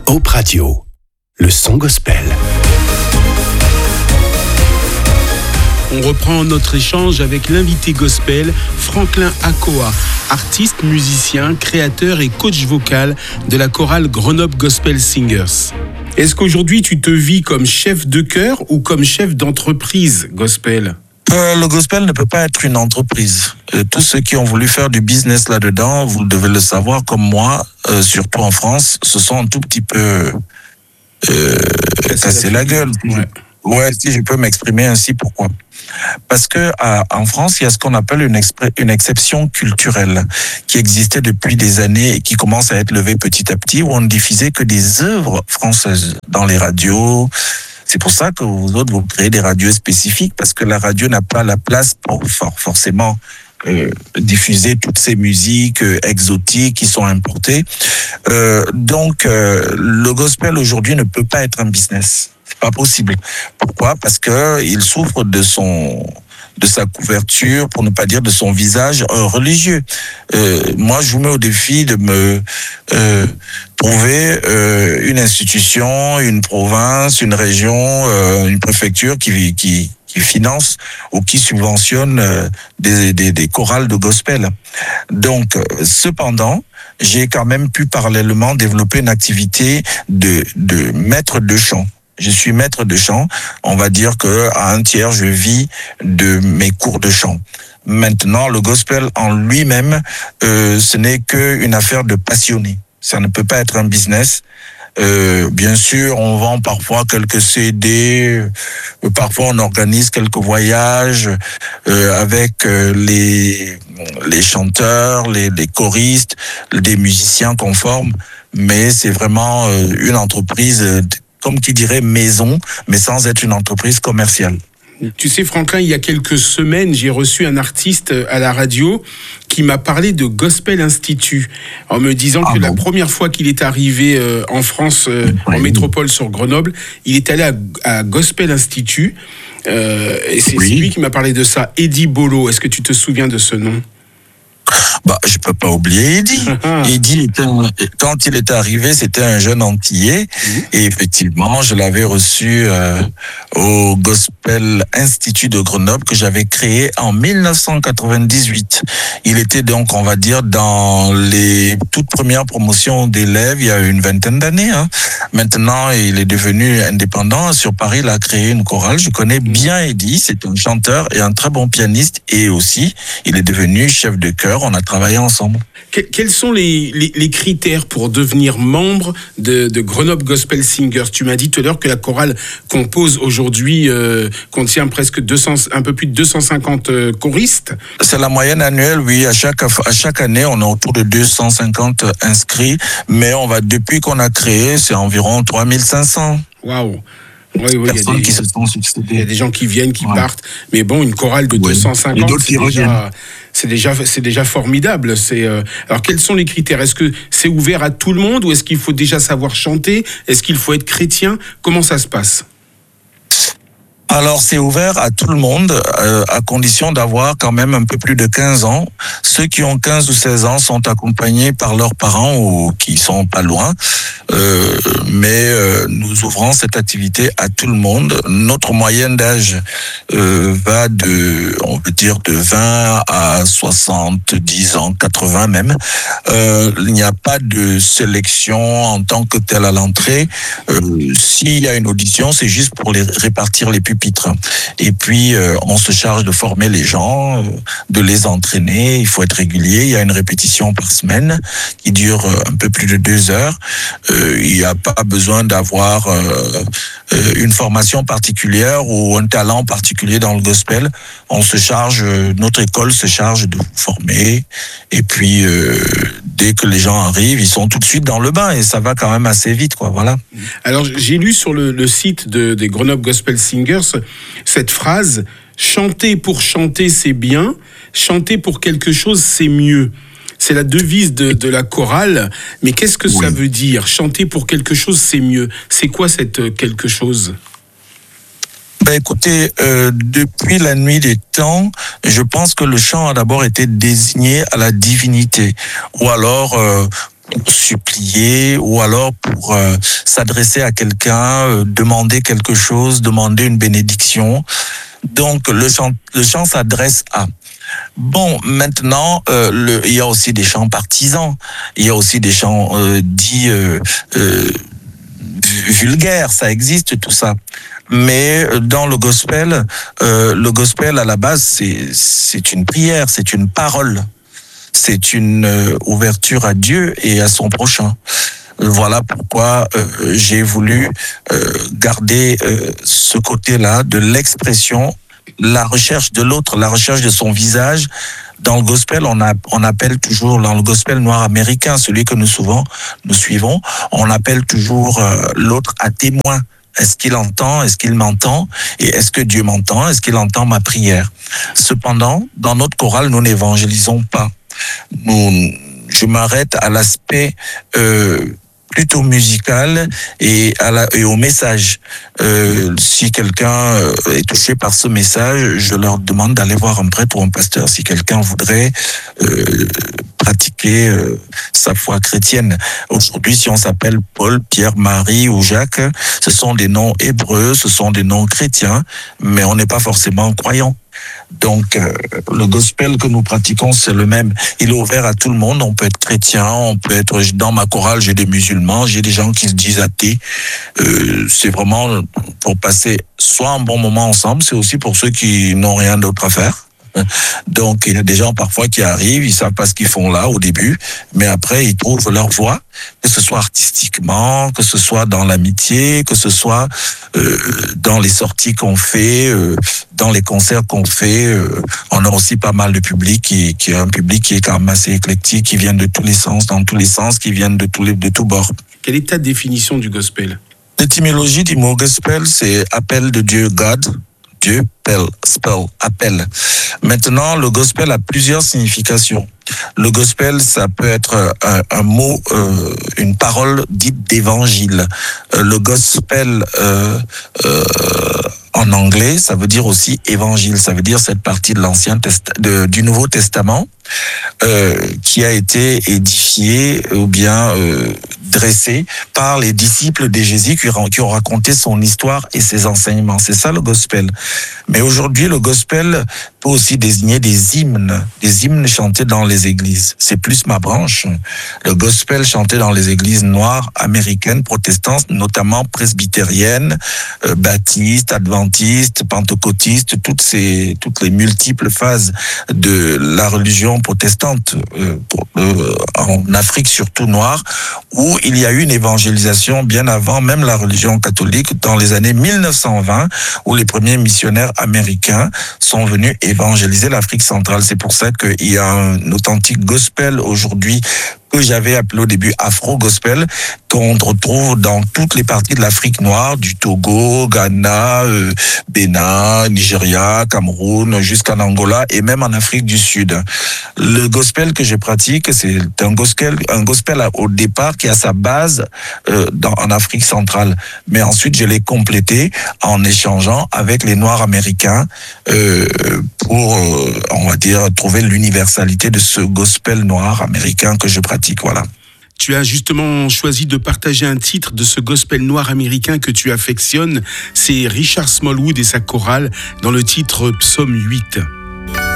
Hope Radio, le son gospel. On reprend notre échange avec l'invité gospel Franklin Akoa, artiste, musicien, créateur et coach vocal de la chorale Grenoble Gospel Singers. Est-ce qu'aujourd'hui tu te vis comme chef de chœur ou comme chef d'entreprise gospel ? Le gospel ne peut pas être une entreprise. Tous ceux qui ont voulu faire du business là-dedans, vous devez le savoir comme moi, surtout en France, se sont un tout petit peu cassé la gueule. Ouais, si je peux m'exprimer ainsi, pourquoi ? Parce que en France, il y a ce qu'on appelle une exception culturelle qui existait depuis des années et qui commence à être levée petit à petit, où on ne diffusait que des œuvres françaises dans les radios. C'est pour ça que vous autres, vous créez des radios spécifiques, parce que la radio n'a pas la place pour forcément diffuser toutes ces musiques exotiques qui sont importées. Donc, le gospel aujourd'hui ne peut pas être un business. C'est pas possible. Pourquoi ? Parce que il souffre de sa couverture, pour ne pas dire de son visage religieux. Moi, je vous mets au défi de me trouver une institution, une province, une région, une préfecture qui finance ou qui subventionne des chorales de gospel. Donc, cependant, j'ai quand même pu parallèlement développer une activité de maître de chant. Je suis maître de chant. On va dire que à un tiers, je vis de mes cours de chant. Maintenant, le gospel en lui-même, ce n'est qu'une affaire de passionné. Ça ne peut pas être un business. Bien sûr, on vend parfois quelques CD, parfois on organise quelques voyages avec les chanteurs, les choristes, des musiciens qu'on forme, mais c'est vraiment une entreprise, comme qui dirait maison, mais sans être une entreprise commerciale. Tu sais, Franklin, il y a quelques semaines, j'ai reçu un artiste à la radio qui m'a parlé de Gospel Institute, en me disant que la première fois qu'il est arrivé en France, en métropole sur Grenoble, il est allé à Gospel Institute, et c'est lui qui m'a parlé de ça. Eddie Bolo, est-ce que tu te souviens de ce nom ? Je peux pas oublier Eddie. Eddie, quand il est arrivé, c'était un jeune Antillais. Et effectivement, je l'avais reçu au Gospel Institute de Grenoble que j'avais créé en 1998. Il était donc, on va dire, dans les toutes premières promotions d'élèves, il y a une vingtaine d'années. Maintenant, il est devenu indépendant. Sur Paris, il a créé une chorale. Je connais bien Eddie. C'est un chanteur et un très bon pianiste. Et aussi, il est devenu chef de chœur. On a travaillé ensemble. Quels sont les critères pour devenir membre de Grenoble Gospel Singers ? Tu m'as dit tout à l'heure que la chorale compose aujourd'hui, contient presque un peu plus de 250 choristes. C'est la moyenne annuelle, oui. À chaque année, on a autour de 250 inscrits. Mais depuis qu'on a créé, c'est environ 3500. Waouh! Oui, il y a des gens qui viennent, qui partent. Mais bon, une chorale de 250, c'est déjà formidable. Alors, quels sont les critères ? Est-ce que c'est ouvert à tout le monde ou est-ce qu'il faut déjà savoir chanter ? Est-ce qu'il faut être chrétien ? Comment ça se passe ? Alors, c'est ouvert à tout le monde, à condition d'avoir quand même un peu plus de 15 ans. Ceux qui ont 15 ou 16 ans sont accompagnés par leurs parents ou qui sont pas loin. Mais nous ouvrons cette activité à tout le monde. Notre moyenne d'âge va on peut dire de 20 à 70 ans, 80 même. Il n'y a pas de sélection en tant que telle à l'entrée. S'il y a une audition, c'est juste pour répartir les pupitres. Et puis, on se charge de former les gens, de les entraîner. Il faut être régulier. Il y a une répétition par semaine qui dure un peu plus de 2 heures. Il n'y a pas besoin d'avoir une formation particulière ou un talent particulier dans le gospel. Notre école se charge de vous former. Et puis, dès que les gens arrivent, ils sont tout de suite dans le bain et ça va quand même assez vite, quoi. Voilà. Alors, j'ai lu sur le site des Grenoble Gospel Singers cette phrase « Chanter pour chanter, c'est bien. Chanter pour quelque chose, c'est mieux ». C'est la devise de la chorale. Mais qu'est-ce que ça veut dire ? Chanter pour quelque chose, c'est mieux. C'est quoi cette quelque chose ? Écoutez, depuis la nuit des temps, je pense que le chant a d'abord été désigné à la divinité. Ou alors, supplier ou alors pour s'adresser à quelqu'un, demander quelque chose, demander une bénédiction. Donc le chant s'adresse à. Bon, maintenant, il y a aussi des chants partisans, il y a aussi des chants dits vulgaires, ça existe tout ça. Mais dans le gospel à la base, c'est une prière, c'est une parole, c'est une ouverture à Dieu et à son prochain. Voilà pourquoi j'ai voulu garder ce côté-là de l'expression, la recherche de l'autre, la recherche de son visage. Dans le gospel, on appelle toujours, dans le gospel noir américain, celui que nous suivons, on appelle toujours l'autre à témoin. Est-ce qu'il entend? Est-ce qu'il m'entend? Et est-ce que Dieu m'entend? Est-ce qu'il entend ma prière? Cependant, dans notre chorale, nous n'évangélisons pas. Je m'arrête à l'aspect plutôt musical et au message. Si quelqu'un est touché par ce message, je leur demande d'aller voir un prêtre ou un pasteur. Si quelqu'un voudrait pratiquer sa foi chrétienne. Aujourd'hui, si on s'appelle Paul, Pierre, Marie ou Jacques, ce sont des noms hébreux, ce sont des noms chrétiens, mais on n'est pas forcément croyant. Donc, le gospel que nous pratiquons, c'est le même. Il est ouvert à tout le monde. On peut être chrétien, on peut être... Dans ma chorale, j'ai des musulmans, j'ai des gens qui se disent athées. C'est vraiment pour passer soit un bon moment ensemble, c'est aussi pour ceux qui n'ont rien d'autre à faire. Donc, il y a des gens parfois qui arrivent, ils savent pas ce qu'ils font là au début, mais après, ils trouvent leur voie, que ce soit artistiquement, que ce soit dans l'amitié, que ce soit dans les sorties qu'on fait, dans les concerts qu'on fait. On a aussi pas mal de public qui est un public qui est quand même assez éclectique, qui vient de tous les sens, dans tous les sens, qui viennent de tous bords. Quelle est ta définition du gospel? L'étymologie du mot gospel, c'est appel de Dieu, God. Dieu, spell, appel. Maintenant, le gospel a plusieurs significations. Le gospel, ça peut être un mot, une parole dite d'évangile. Le gospel, en anglais, ça veut dire aussi évangile. Ça veut dire cette partie de du Nouveau Testament qui a été édifiée ou bien dressée par les disciples de Jésus qui ont raconté son histoire et ses enseignements. C'est ça le gospel. Mais aujourd'hui, le gospel peut aussi désigner des hymnes chantés dans les églises. C'est plus ma branche. Le gospel chanté dans les églises noires américaines, protestantes, notamment presbytériennes, baptistes, adventistes, pentecôtistes, toutes les multiples phases de la religion protestante en Afrique, surtout noire, où il y a eu une évangélisation bien avant même la religion catholique, dans les années 1920, où les premiers missionnaires américains sont venus évangéliser l'Afrique centrale. C'est pour ça qu'il y a un authentique gospel aujourd'hui que j'avais appelé au début Afro-Gospel, qu'on retrouve dans toutes les parties de l'Afrique noire, du Togo, Ghana, Bénin, Nigeria, Cameroun, jusqu'en Angola et même en Afrique du Sud. Le gospel que je pratique, c'est un gospel au départ qui a sa base en Afrique centrale. Mais ensuite, je l'ai complété en échangeant avec les Noirs américains pour, on va dire, trouver l'universalité de ce gospel noir américain que je pratique. Voilà. Tu as justement choisi de partager un titre de ce gospel noir américain que tu affectionnes. C'est Richard Smallwood et sa chorale dans le titre Psaume 8.